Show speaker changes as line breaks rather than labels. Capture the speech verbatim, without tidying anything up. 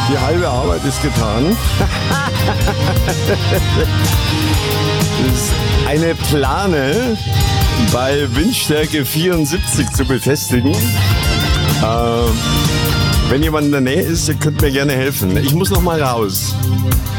Die halbe Arbeit ist getan. Das ist eine Plane bei Windstärke vierundsiebzig zu befestigen. Ähm, wenn jemand in der Nähe ist, ihr könnt mir gerne helfen. Ich muss noch mal raus.